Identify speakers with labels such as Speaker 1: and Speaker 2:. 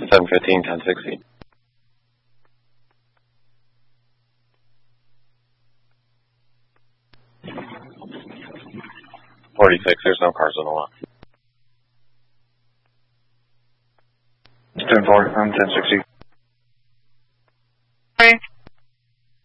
Speaker 1: 715, 1060. 46, there's no cars on the lot.
Speaker 2: 10-4, I'm 1060.